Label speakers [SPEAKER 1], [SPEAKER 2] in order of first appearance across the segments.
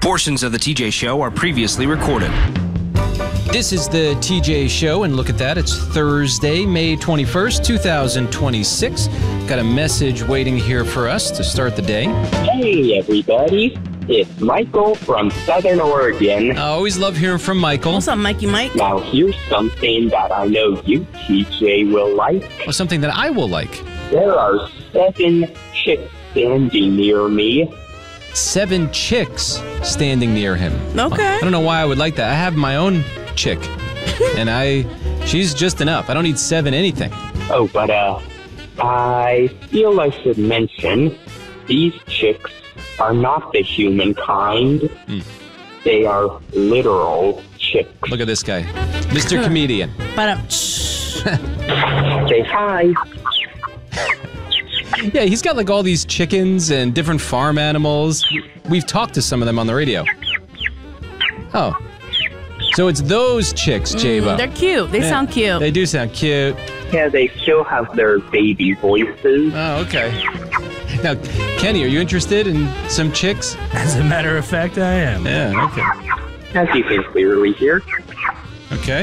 [SPEAKER 1] Portions of the TJ Show are previously recorded.
[SPEAKER 2] This is the TJ Show, and look at that. It's Thursday, May 21st, 2026. Got a message waiting here for us to start the day.
[SPEAKER 3] Hey, everybody. It's Michael from Southern Oregon.
[SPEAKER 2] I always love hearing from Michael.
[SPEAKER 4] What's up, Mikey Mike?
[SPEAKER 3] Now, here's something that I know you, TJ, will like.
[SPEAKER 2] Well, something that I will like.
[SPEAKER 3] There are 7 chicks standing near me.
[SPEAKER 2] 7 chicks standing near him.
[SPEAKER 4] Okay.
[SPEAKER 2] I don't know why I would like that. I have my own chick, and she's just enough. I don't need 7 anything.
[SPEAKER 3] Oh, but I feel I should mention these chicks are not the humankind. They are literal chicks.
[SPEAKER 2] Look at this guy, Mr. Comedian.
[SPEAKER 3] Say hi.
[SPEAKER 2] Yeah, he's got like all these chickens and different farm animals. We've talked to some of them on the radio. Oh. So it's those chicks, J-Bo.
[SPEAKER 4] They're cute. They sound cute.
[SPEAKER 2] They do sound cute.
[SPEAKER 3] Yeah, they still have their baby voices.
[SPEAKER 2] Oh, okay. Now, Kenny, are you interested in some chicks?
[SPEAKER 5] As a matter of fact, I am.
[SPEAKER 2] Yeah, okay.
[SPEAKER 3] As you can clearly hear.
[SPEAKER 2] Okay.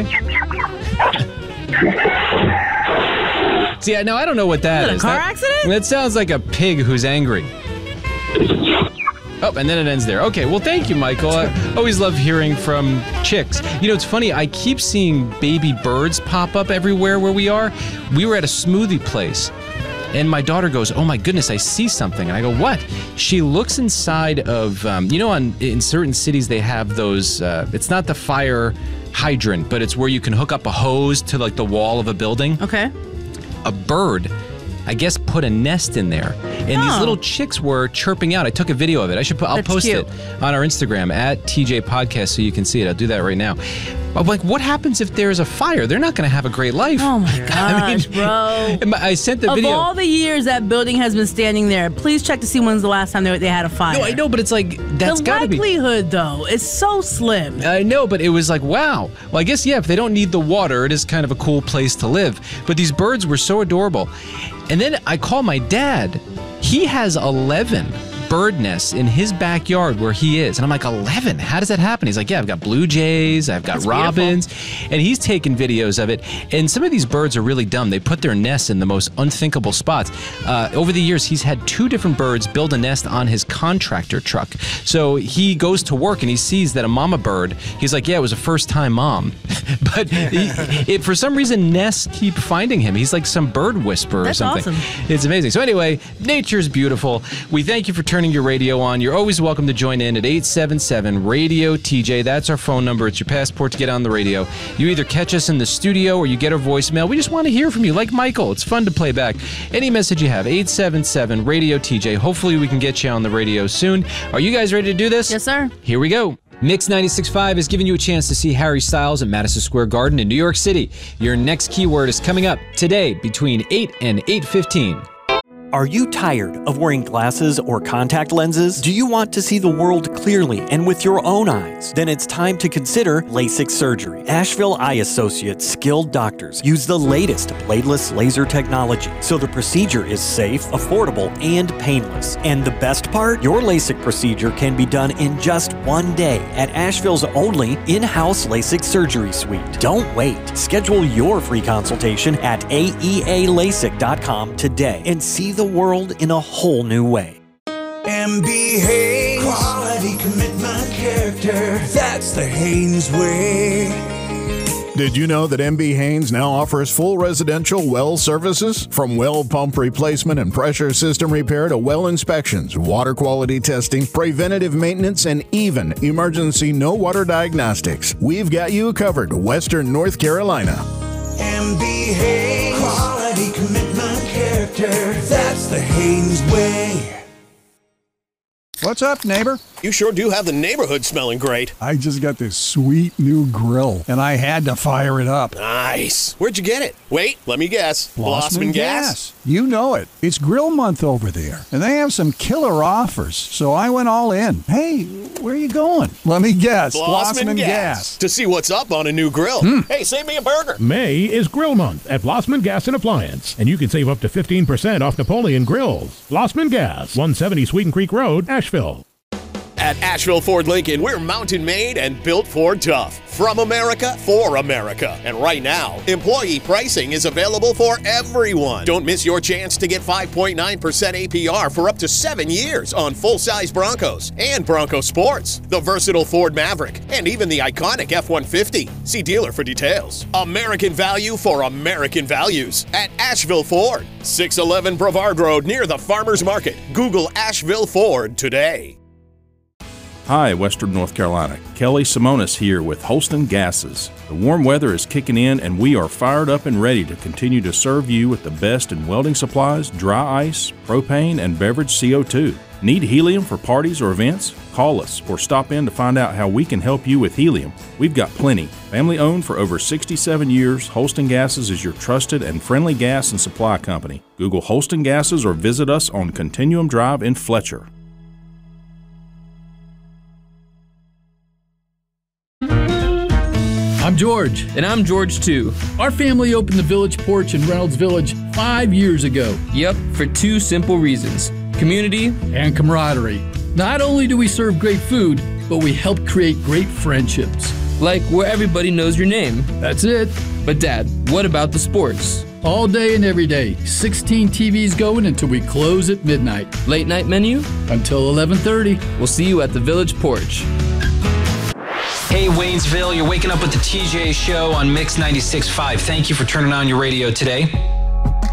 [SPEAKER 2] See, now I don't know what that is.
[SPEAKER 4] A car accident?
[SPEAKER 2] That sounds like a pig who's angry. Oh, and then it ends there. Okay, well, thank you, Michael. I always love hearing from chicks. You know, it's funny. I keep seeing baby birds pop up everywhere where we are. We were at a smoothie place, and my daughter goes, "Oh, my goodness, I see something." And I go, "What?" She looks inside of, in certain cities they have those, it's not the fire hydrant, but it's where you can hook up a hose to, like, the wall of a building.
[SPEAKER 4] Okay.
[SPEAKER 2] A bird, I guess, put a nest in there, and these little chicks were chirping out. I took a video of it. I'll post it on our Instagram at TJ Podcast so you can see it. I'll do that right now. I'm like, what happens if there's a fire? They're not going to have a great life.
[SPEAKER 4] Oh my gosh, bro!
[SPEAKER 2] I sent the video.
[SPEAKER 4] Of all the years that building has been standing there, please check to see when's the last time they had a fire.
[SPEAKER 2] No, I know, but it's like that's got to be.
[SPEAKER 4] The likelihood, though, is so slim.
[SPEAKER 2] I know, but it was like, wow. Well, I guess, yeah, if they don't need the water, it is kind of a cool place to live. But these birds were so adorable. And then I call my dad. He has 11 bird nests in his backyard where he is. And I'm like, 11? How does that happen? He's like, yeah, I've got blue jays, I've got robins. And he's taking videos of it. And some of these birds are really dumb. They put their nests in the most unthinkable spots. Over the years, he's had 2 different birds build a nest on his contractor truck. So he goes to work and he sees that a mama bird, he's like, yeah, it was a first-time mom. But for some reason, nests keep finding him. He's like some bird whisperer or something. Awesome. It's amazing. So anyway, nature's beautiful. We thank you for turning your radio on. You're always welcome to join in at 877-RADIO-TJ. That's our phone number. It's your passport to get on the radio. You either catch us in the studio or you get our voicemail. We just want to hear from you, like Michael. It's fun to play back any message you have. 877-RADIO-TJ. Hopefully we can get you on the radio soon. Are you guys ready to do this?
[SPEAKER 4] Yes, sir.
[SPEAKER 2] Here we go. Mix 96.5 is giving you a chance to see Harry Styles at Madison Square Garden in New York City. Your next keyword is coming up today between 8 and 8:15.
[SPEAKER 6] Are you tired of wearing glasses or contact lenses? Do you want to see the world clearly and with your own eyes? Then it's time to consider LASIK surgery. Asheville Eye Associates skilled doctors use the latest bladeless laser technology, so the procedure is safe, affordable, and painless. And the best part? Your LASIK procedure can be done in just 1 day at Asheville's only in-house LASIK surgery suite. Don't wait. Schedule your free consultation at aealasik.com today and see the world in a whole new way.
[SPEAKER 7] MB Haynes, quality, commitment, character, that's the Haynes way.
[SPEAKER 8] Did you know that MB Haynes now offers full residential well services? From well pump replacement and pressure system repair to well inspections, water quality testing, preventative maintenance, and even emergency no water diagnostics. We've got you covered, Western North Carolina.
[SPEAKER 7] MB Haynes, quality, commitment, character, that's the Haynes way.
[SPEAKER 9] What's up, neighbor?
[SPEAKER 10] You sure do have the neighborhood smelling great.
[SPEAKER 9] I just got this sweet new grill, and I had to fire it up.
[SPEAKER 10] Nice. Where'd you get it? Wait, let me guess. Blossman Gas?
[SPEAKER 9] You know it. It's grill month over there, and they have some killer offers, so I went all in. Hey, where are you going? Let me guess.
[SPEAKER 10] Blossman Gas. To see what's up on a new grill. Hey, save me a burger.
[SPEAKER 11] May is Grill Month at Blossman Gas and Appliance, and you can save up to 15% off Napoleon grills. Blossman Gas, 170 Sweeten Creek Road, Asheville.
[SPEAKER 10] At Asheville Ford Lincoln, we're mountain made and built Ford tough. From America, for America. And right now, employee pricing is available for everyone. Don't miss your chance to get 5.9% APR for up to 7 years on full-size Broncos and Bronco Sports, the versatile Ford Maverick, and even the iconic F-150. See dealer for details. American value for American values at Asheville Ford, 611 Brevard Road near the Farmers Market. Google Asheville Ford today.
[SPEAKER 12] Hi, Western North Carolina. Kelly Simonis here with Holston Gases. The warm weather is kicking in and we are fired up and ready to continue to serve you with the best in welding supplies, dry ice, propane, and beverage CO2. Need helium for parties or events? Call us or stop in to find out how we can help you with helium. We've got plenty. Family owned for over 67 years, Holston Gases is your trusted and friendly gas and supply company. Google Holston Gases or visit us on Continuum Drive in Fletcher.
[SPEAKER 13] I'm George.
[SPEAKER 14] And I'm George, too.
[SPEAKER 13] Our family opened the Village Porch in Reynolds Village 5 years ago.
[SPEAKER 14] Yep, for 2 simple reasons: community
[SPEAKER 13] and camaraderie. Not only do we serve great food, but we help create great friendships.
[SPEAKER 14] Like where everybody knows your name.
[SPEAKER 13] That's it.
[SPEAKER 14] But Dad, what about the sports?
[SPEAKER 13] All day and every day. 16 TVs going until we close at midnight.
[SPEAKER 14] Late night menu?
[SPEAKER 13] Until 11:30.
[SPEAKER 14] We'll see you at the Village Porch.
[SPEAKER 1] Hey, Waynesville, you're waking up with the TJ Show on Mix 96.5. Thank you for turning on your radio today.